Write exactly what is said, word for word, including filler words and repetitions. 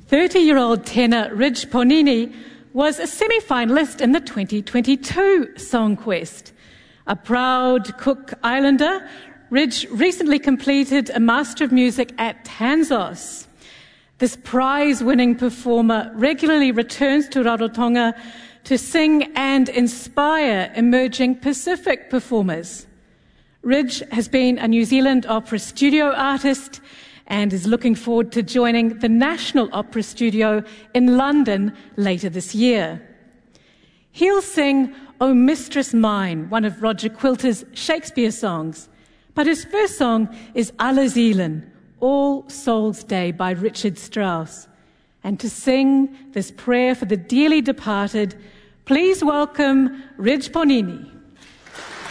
thirty-year-old tenor Ridge Ponini was a semi-finalist in the twenty twenty-two Song Quest. A proud Cook Islander, Ridge recently completed a Master of Music at Tanzos. This prize-winning performer regularly returns to Rarotonga to sing and inspire emerging Pacific performers. Ridge has been a New Zealand Opera studio artist and is looking forward to joining the National Opera Studio in London later this year. He'll sing O Mistress Mine, one of Roger Quilter's Shakespeare songs, but his first song is Allerseelen, All Souls Day by Richard Strauss. And to sing this prayer for the dearly departed, please welcome Ridge Ponini.